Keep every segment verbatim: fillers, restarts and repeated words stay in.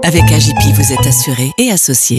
Avec A J P, vous êtes assuré et associé.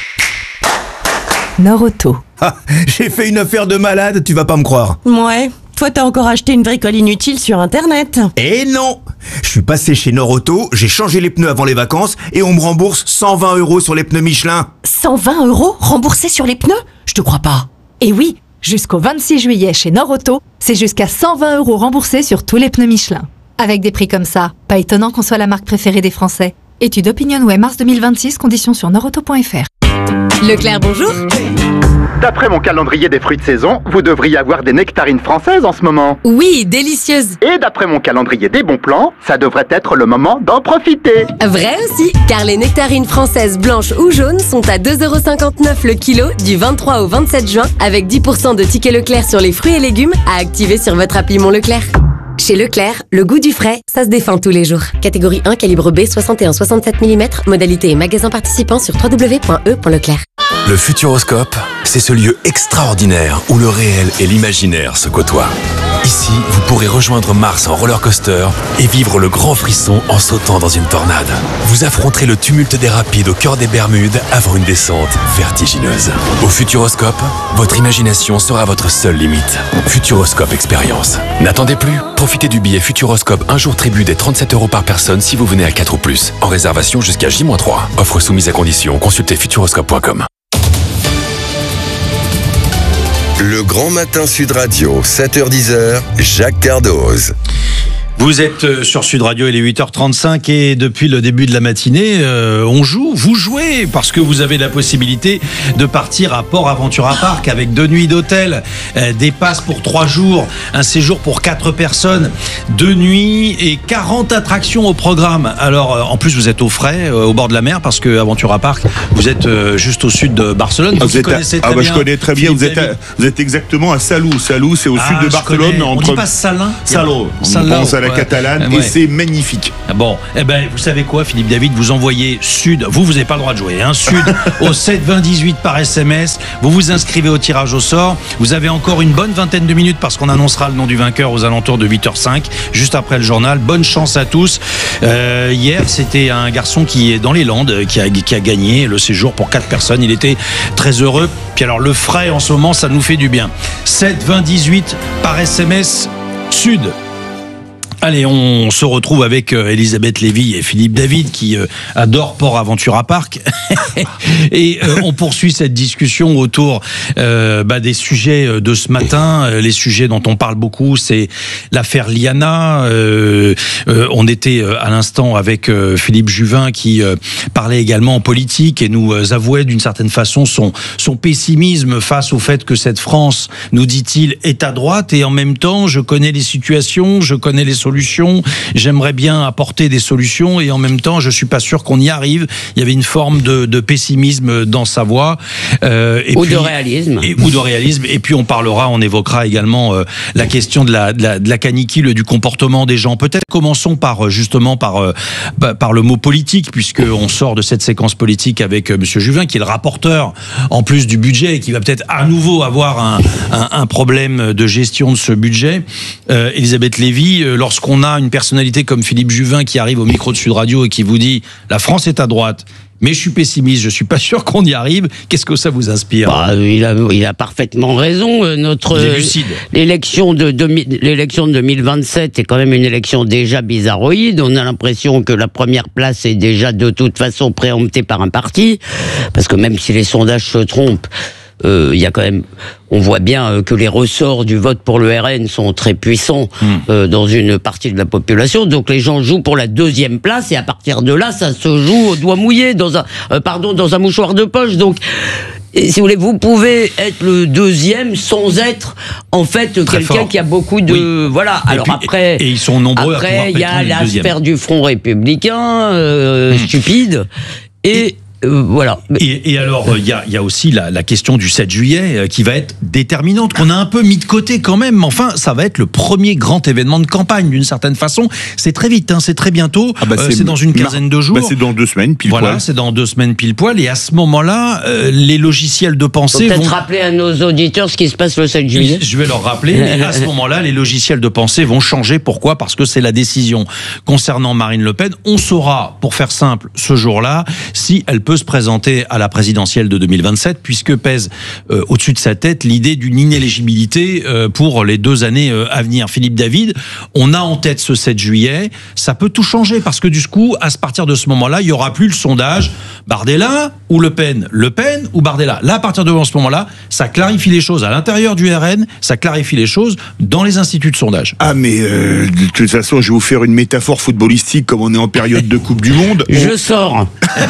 Norauto. Ah, j'ai fait une affaire de malade, tu vas pas me croire. Ouais, toi t'as encore acheté une bricole inutile sur internet. Eh non! Je suis passé chez Norauto, j'ai changé les pneus avant les vacances et on me rembourse cent vingt euros sur les pneus Michelin. cent vingt euros remboursés sur les pneus? Je te crois pas. Et oui, jusqu'au vingt-six juillet chez Norauto, c'est jusqu'à cent vingt euros remboursés sur tous les pneus Michelin. Avec des prix comme ça, pas étonnant qu'on soit la marque préférée des Français. Étude OpinionWay mars deux mille vingt-six, conditions sur norauto point f r. Leclerc, bonjour. D'après mon calendrier des fruits de saison, vous devriez avoir des nectarines françaises en ce moment. Oui, délicieuses. Et d'après mon calendrier des bons plans, ça devrait être le moment d'en profiter. Vrai aussi, car les nectarines françaises blanches ou jaunes sont à deux euros cinquante-neuf le kilo du vingt-trois au vingt-sept juin, avec dix pour cent de tickets Leclerc sur les fruits et légumes à activer sur votre appli Mon Leclerc. Chez Leclerc, le goût du frais, ça se défend tous les jours. Catégorie un, calibre B, soixante et un virgule soixante-sept millimètres. Modalité et magasin participant sur w w w point e point leclerc. Le Futuroscope, c'est ce lieu extraordinaire où le réel et l'imaginaire se côtoient. Ici, vous pourrez rejoindre Mars en roller coaster et vivre le grand frisson en sautant dans une tornade. Vous affronterez le tumulte des rapides au cœur des Bermudes avant une descente vertigineuse. Au Futuroscope, votre imagination sera votre seule limite. Futuroscope Expérience. N'attendez plus, profitez du billet Futuroscope un jour tribut des trente-sept euros par personne si vous venez à quatre ou plus. En réservation jusqu'à J moins trois. Offre soumise à condition, consultez futuroscope point com. Le Grand Matin Sud Radio, sept heures dix, Jacques Cardoz. Vous êtes sur Sud Radio, il est huit heures trente-cinq et depuis le début de la matinée, euh, on joue, vous jouez, parce que vous avez la possibilité de partir à Port Aventura Park avec deux nuits d'hôtel, euh, des passes pour trois jours, un séjour pour quatre personnes, deux nuits et quarante attractions au programme. Alors, euh, en plus, vous êtes au frais, euh, au bord de la mer, parce que Aventura Park, vous êtes euh, juste au sud de Barcelone. Vous, ah, vous êtes connaissez à, très ah bah, bien. Je connais très bien, vous êtes, à, vous êtes exactement à Salou. Salou, c'est au ah, sud de Barcelone. Connais. Entre... On dit pas Salin Salou. On Salou, pense à la ouais. catalane ouais. et c'est magnifique. Bon, eh ben, vous savez quoi, Philippe David, vous envoyez Sud, vous, vous n'avez pas le droit de jouer, hein, Sud au sept vingt dix-huit par S M S, vous vous inscrivez au tirage au sort, vous avez encore une bonne vingtaine de minutes parce qu'on annoncera le nom du vainqueur aux alentours de huit heures cinq, juste après le journal. Bonne chance à tous. Euh, hier, c'était un garçon qui est dans les Landes, qui a, qui a gagné le séjour pour quatre personnes, il était très heureux. Puis alors, le frais en ce moment, ça nous fait du bien. sept vingt dix-huit par S M S, Sud. Allez, on se retrouve avec euh, Elisabeth Lévy et Philippe David qui euh, adorent Port Aventura Park et euh, on poursuit cette discussion autour euh, bah, des sujets de ce matin. Les sujets dont on parle beaucoup, c'est l'affaire Liana. Euh, euh, on était euh, à l'instant avec euh, Philippe Juvin qui euh, parlait également en politique et nous euh, avouait d'une certaine façon son, son pessimisme face au fait que cette France, nous dit-il, est à droite et en même temps, je connais les situations, je connais les solutions. J'aimerais bien apporter des solutions et en même temps, je suis pas sûr qu'on y arrive. Il y avait une forme de, de pessimisme dans sa voix. Euh, et ou puis, de réalisme. Et, ou de réalisme. Et puis on parlera, on évoquera également euh, la question de la, de, la, de la canicule, du comportement des gens. Peut-être commençons par justement par, euh, par le mot politique, puisqu'on sort de cette séquence politique avec euh, Monsieur Juvin, qui est le rapporteur en plus du budget et qui va peut-être à nouveau avoir un, un, un problème de gestion de ce budget. Euh, Elisabeth Lévy, euh, lorsqu'on qu'on a une personnalité comme Philippe Juvin qui arrive au micro de Sud Radio et qui vous dit « La France est à droite ». Mais je suis pessimiste, je suis pas sûr qu'on y arrive. Qu'est-ce que ça vous inspire? Bah, il a, il a parfaitement raison. Notre il est lucide. l'élection de l'élection de deux mille vingt-sept est quand même une élection déjà bizarroïde. On a l'impression que la première place est déjà de toute façon préemptée par un parti, parce que même si les sondages se trompent, il euh, y a quand même, on voit bien euh, que les ressorts du vote pour le R N sont très puissants mmh. euh, dans une partie de la population. Donc les gens jouent pour la deuxième place et à partir de là, ça se joue au doigt mouillé, dans un, euh, pardon, dans un mouchoir de poche. Donc, et, si vous voulez, vous pouvez être le deuxième sans être en fait très quelqu'un fort. Qui a beaucoup de oui. voilà. Et Alors puis, après, et ils sont nombreux. Après, il y a la sphère du Front républicain euh, mmh. stupide et Euh, voilà. Et, et alors, il euh, y, y a aussi la, la question du sept juillet euh, qui va être déterminante, qu'on a un peu mis de côté quand même. Mais enfin, ça va être le premier grand événement de campagne, d'une certaine façon. C'est très vite, hein, c'est très bientôt. Ah bah c'est, euh, c'est dans une quinzaine de jours. Bah c'est dans deux semaines, pile voilà, poil. c'est dans deux semaines pile poil. Et à ce moment-là, euh, les logiciels de pensée Faut peut-être vont... rappeler à nos auditeurs ce qui se passe le sept juillet. Je vais leur rappeler. Mais à ce moment-là, les logiciels de pensée vont changer. Pourquoi ? Parce que c'est la décision concernant Marine Le Pen. On saura, pour faire simple, ce jour-là, si elle peut se présenter à la présidentielle de deux mille vingt-sept, puisque pèse euh, au-dessus de sa tête l'idée d'une inéligibilité euh, pour les deux années euh, à venir. Philippe David, on a en tête ce sept juillet, ça peut tout changer, parce que du coup, à partir de ce moment-là, il n'y aura plus le sondage Bardella ou Le Pen, Le Pen ou Bardella. Là, à partir de ce moment-là, ça clarifie les choses à l'intérieur du R N, ça clarifie les choses dans les instituts de sondage. Ah mais euh, de toute façon, je vais vous faire une métaphore footballistique, comme on est en période de Coupe du Monde. Je on... sors.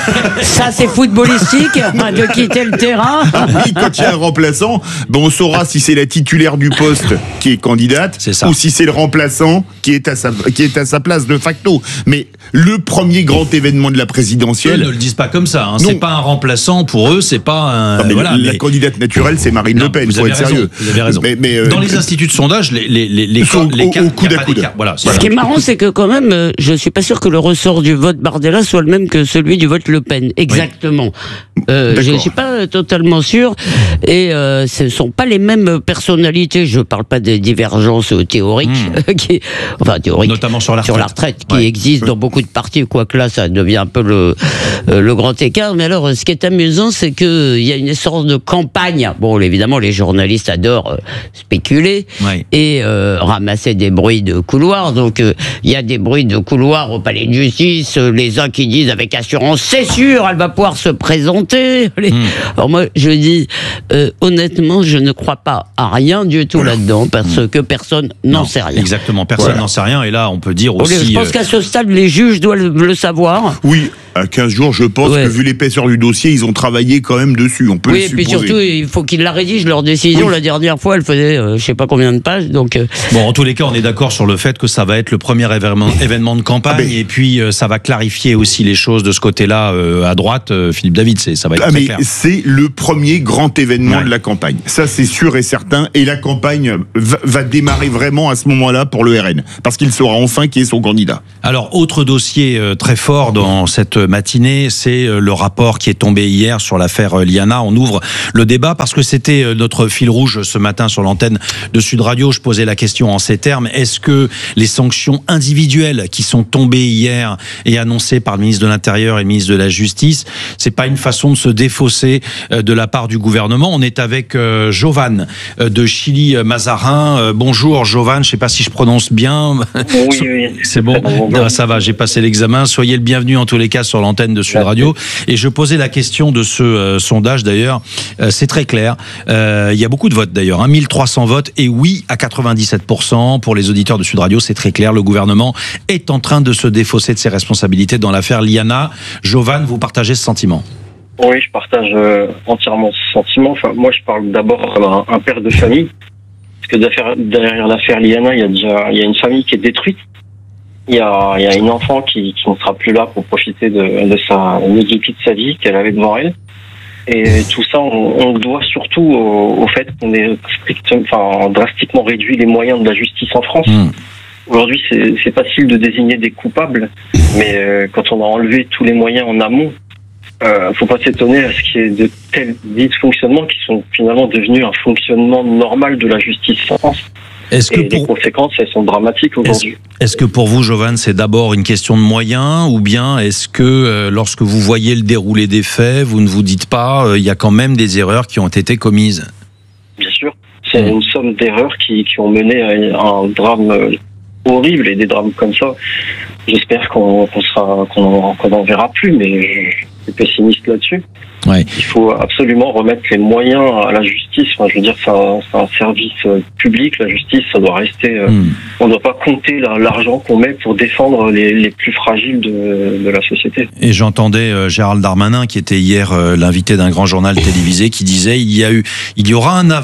Ça, c'est footballistique, de quitter le terrain. Oui, quand il y a un remplaçant, ben on saura si c'est la titulaire du poste qui est candidate, c'est ça. Ou si c'est le remplaçant qui est à sa qui est à sa place de facto. Mais le premier grand événement de la présidentielle, eux ne le disent pas comme ça. Hein. C'est pas un remplaçant pour eux, c'est pas un. Non, mais voilà, la mais... candidate naturelle, c'est Marine non, Le Pen. Vous Faut avez être raison. sérieux. Vous avez raison. Mais, mais, euh, dans les instituts de sondage, les les les les, au, les cas, au, au coude à coude. Voilà. Ce qui est marrant, c'est que quand même, euh, je suis pas sûr que le ressort du vote Bardella soit le même que celui du vote Le Pen. Exactement. Oui. Euh, je suis pas totalement sûr. Et euh, ce sont pas les mêmes personnalités. Je parle pas des divergences théoriques, mmh. qui, enfin théoriques, notamment sur la retraite, sur la retraite qui ouais. existent dans beaucoup de partis. Quoique là, ça devient un peu le euh, le grand écart. Mais alors, ce qui est amusant, c'est que il y a une sorte de campagne. Bon, évidemment, les journalistes adorent euh, spéculer ouais. et euh, ramasser des bruits de couloir. Donc, il euh, y a des bruits de couloir au palais de justice. Euh, les uns qui disent avec assurance, c'est sûr, elle va pouvoir se présenter. Les... Mmh. Alors moi, je dis euh, honnêtement, je ne crois pas à rien du tout voilà. là-dedans parce mmh. que personne n'en non, sait rien. Exactement, personne voilà. n'en sait rien. Et là, on peut dire aussi. Je pense euh... qu'à ce stade, les juges doivent le, le savoir. Oui. À quinze jours, je pense ouais. que vu l'épaisseur du dossier, ils ont travaillé quand même dessus. On peut oui, le et supposer. puis surtout, il faut qu'ils la rédigent, leur décision. Oui. La dernière fois, elle faisait euh, je sais pas combien de pages. Donc, euh... Bon, en tous les cas, on est d'accord sur le fait que ça va être le premier événement, événement de campagne. Ah ben... Et puis, euh, ça va clarifier aussi les choses de ce côté-là euh, à droite. Euh, Philippe David, c'est, ça va être ah très mais clair. C'est le premier grand événement ouais. de la campagne. Ça, c'est sûr et certain. Et la campagne va, va démarrer vraiment à ce moment-là pour le R N. Parce qu'il saura enfin qui est son candidat. Alors, autre dossier euh, très fort dans cette matinée, c'est le rapport qui est tombé hier sur l'affaire Liana. On ouvre le débat parce que c'était notre fil rouge ce matin sur l'antenne de Sud Radio. Je posais la question en ces termes. Est-ce que les sanctions individuelles qui sont tombées hier et annoncées par le ministre de l'Intérieur et le ministre de la Justice, c'est pas une façon de se défausser de la part du gouvernement? On est avec euh, Jovan de Chili Mazarin. Euh, bonjour Jovan, je sais pas si je prononce bien. Oui, oui. C'est bon, non, ça va, j'ai passé l'examen. Soyez le bienvenu en tous les cas sur l'antenne de Sud Radio. Radio. Et je posais la question de ce euh, sondage d'ailleurs, euh, c'est très clair. Euh, il y a beaucoup de votes d'ailleurs, hein, mille trois cents votes, et oui à quatre-vingt-dix-sept pour cent pour les auditeurs de Sud Radio, c'est très clair. Le gouvernement est en train de se défausser de ses responsabilités dans l'affaire Liana. Jovan, vous partagez ce sentiment? Oui, je partage euh, entièrement ce sentiment. Enfin, moi, je parle d'abord comme un, un père de famille, parce que derrière l'affaire Liana, il y a déjà il y a une famille qui est détruite. Il y a, il y a une enfant qui, qui ne sera plus là pour profiter de, de sa l'égalité de sa vie qu'elle avait devant elle. Et tout ça, on, on le doit surtout au, au fait qu'on ait strictement, enfin, drastiquement réduit les moyens de la justice en France. Mmh. Aujourd'hui, c'est, c'est facile de désigner des coupables, mais euh, quand on a enlevé tous les moyens en amont, euh, faut pas s'étonner à ce qu'il y ait de tels dysfonctionnements qui sont finalement devenus un fonctionnement normal de la justice en France. Est-ce que et pour... les conséquences, elles sont dramatiques aujourd'hui. Est-ce, est-ce que pour vous, Jovan, c'est d'abord une question de moyens, ou bien est-ce que euh, lorsque vous voyez le déroulé des faits, vous ne vous dites pas il euh, y a quand même des erreurs qui ont été commises? Bien sûr, c'est mmh. une somme d'erreurs qui, qui ont mené à un drame euh, horrible, et des drames comme ça, j'espère qu'on, qu'on sera, qu'on, qu'on en verra plus, mais je suis pessimiste là-dessus. Ouais. Il faut absolument remettre les moyens à la justice. Enfin, je veux dire, c'est un, c'est un service public. La justice, ça doit rester. Euh, mmh. On ne doit pas compter la, l'argent qu'on met pour défendre les, les plus fragiles de, de la société. Et j'entendais euh, Gérald Darmanin, qui était hier euh, l'invité d'un grand journal télévisé, qui disait il y a eu, il y aura un avant.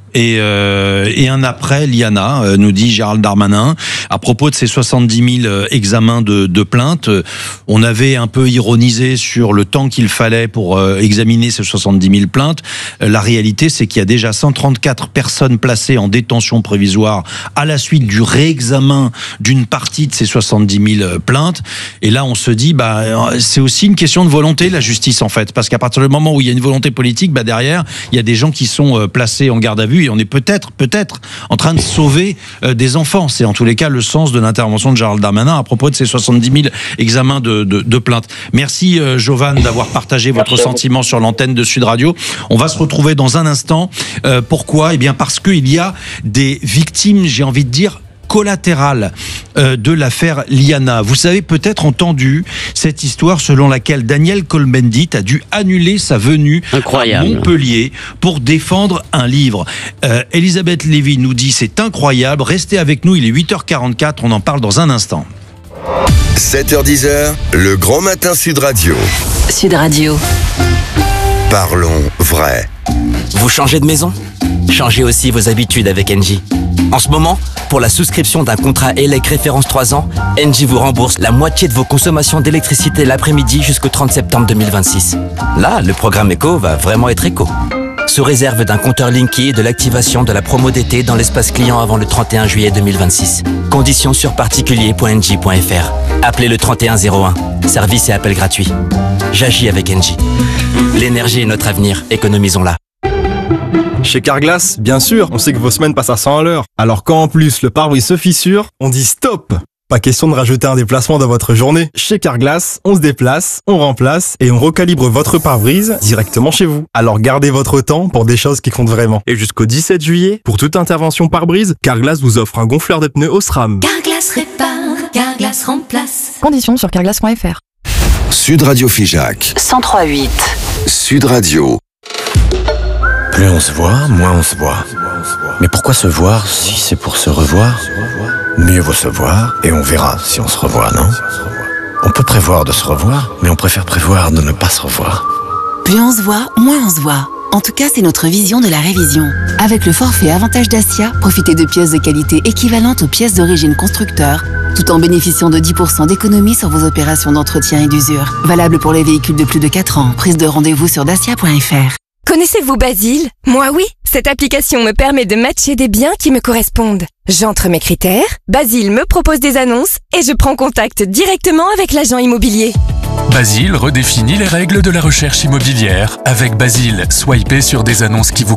et, euh, et un après Liana, euh, nous dit Gérald Darmanin. À propos de ces soixante-dix mille euh, examens de, de plaintes, euh, on avait un peu ironisé sur le temps qu'il fallait pour euh, examiner ces soixante-dix mille plaintes. Euh, la réalité, c'est qu'il y a déjà cent trente-quatre personnes placées en détention provisoire à la suite du réexamen d'une partie de ces soixante-dix mille plaintes. Et là, on se dit, bah, c'est aussi une question de volonté, la justice, en fait. Parce qu'à partir du moment où il y a une volonté politique, bah, derrière, il y a des gens qui sont euh, placés en garde à vue et on est peut-être, peut-être en train de sauver euh, des enfants. C'est en tous les cas le sens de l'intervention de Gérald Darmanin à propos de ces soixante-dix mille examens de, de, de plaintes. Merci, euh, Jovan, d'avoir partagé votre Merci sentiment sur l'antenne de Sud Radio. On va se retrouver dans un instant. Euh, pourquoi ? Eh bien, parce qu'il y a des victimes, j'ai envie de dire, collatérale euh, de l'affaire Liana. Vous avez peut-être entendu cette histoire selon laquelle Daniel Cohn-Bendit a dû annuler sa venue Incroyable. à Montpellier pour défendre un livre. Euh, Elisabeth Lévy nous dit c'est incroyable. Restez avec nous, il est huit heures quarante-quatre, on en parle dans un instant. sept heures dix, le grand matin Sud Radio. Sud Radio. Parlons vrai. Vous changez de maison ? Changez aussi vos habitudes avec Engie. En ce moment, pour la souscription d'un contrat E L E C référence trois ans, Engie vous rembourse la moitié de vos consommations d'électricité l'après-midi jusqu'au trente septembre deux mille vingt-six. Là, le programme éco va vraiment être éco. Sous réserve d'un compteur Linky et de l'activation de la promo d'été dans l'espace client avant le trente et un juillet deux mille vingt-six. Conditions sur particulier point engie point f r. Appelez le trente et un zéro un. Service et appel gratuit. J'agis avec Engie. L'énergie est notre avenir, économisons-la. Chez Carglass, bien sûr, on sait que vos semaines passent à cent à l'heure. Alors quand en plus le pare-brise se fissure, on dit stop. Pas question de rajouter un déplacement dans votre journée. Chez Carglass, on se déplace, on remplace et on recalibre votre pare-brise directement chez vous. Alors gardez votre temps pour des choses qui comptent vraiment. Et jusqu'au dix-sept juillet, pour toute intervention pare-brise, Carglass vous offre un gonfleur de pneus Osram. Carglass répare, Carglass remplace. Conditions sur carglass point f r. Sud Radio Figeac. cent trois virgule huit. Sud Radio. Plus on se voit, moins on se voit. Mais pourquoi se voir si c'est pour se revoir ? Mieux vaut se voir et on verra si on se revoit, non ? On peut prévoir de se revoir, mais on préfère prévoir de ne pas se revoir. Plus on se voit, moins on se voit. En tout cas, c'est notre vision de la révision. Avec le forfait Avantage Dacia, profitez de pièces de qualité équivalentes aux pièces d'origine constructeur, tout en bénéficiant de dix pour cent d'économie sur vos opérations d'entretien et d'usure. Valable pour les véhicules de plus de quatre ans. Prise de rendez-vous sur dacia point f r. Connaissez-vous Basile ? Moi oui, cette application me permet de matcher des biens qui me correspondent. J'entre mes critères, Basile me propose des annonces et je prends contact directement avec l'agent immobilier. Basile redéfinit les règles de la recherche immobilière. Avec Basile, swipez sur des annonces qui vous